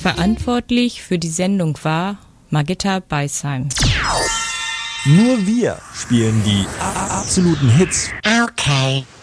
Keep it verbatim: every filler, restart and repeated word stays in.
Verantwortlich für die Sendung war Margitta Beisheim. Nur wir spielen die absoluten Hits. Okay.